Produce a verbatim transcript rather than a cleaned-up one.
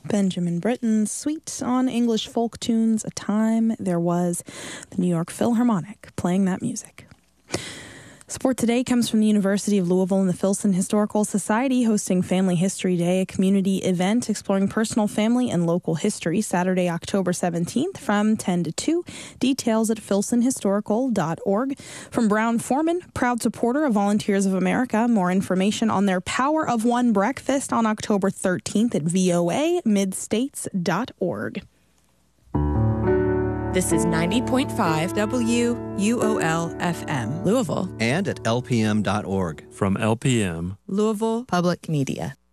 Benjamin Britten's suite on English folk tunes, A Time There Was, the New York Philharmonic playing that music. Support today comes from the University of Louisville and the Filson Historical Society, hosting Family History Day, a community event exploring personal, family, and local history, Saturday, October seventeenth from ten to two. Details at filson historical dot org. From Brown Forman, proud supporter of Volunteers of America. More information on their Power of One breakfast on October thirteenth at V O A midstates dot org. This is ninety point five W U O L F M, Louisville. And at L P M dot org. From L P M, Louisville Public Media.